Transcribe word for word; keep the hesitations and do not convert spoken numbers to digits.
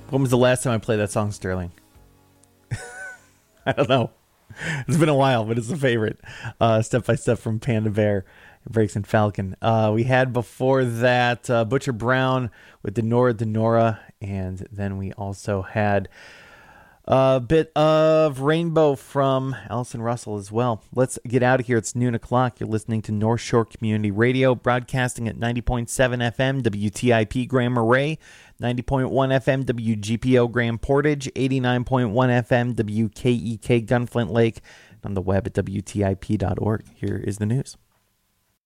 When was the last time I played that song, Sterling? I don't know. It's been a while, but it's a favorite. Uh, Step by Step from Panda Bear, Breaks and Falcon. Uh, we had before that uh, Butcher Brown with Denora Denora, and then we also had a bit of Rainbow from Allison Russell as well. Let's get out of here. It's noon o'clock. You're listening to North Shore Community Radio, broadcasting at ninety point seven F M, W T I P Grand Marais, ninety point one F M, W G P O Grand Portage, eighty-nine point one F M, W K E K Gunflint Lake, and on the web at W T I P dot org. Here is the news.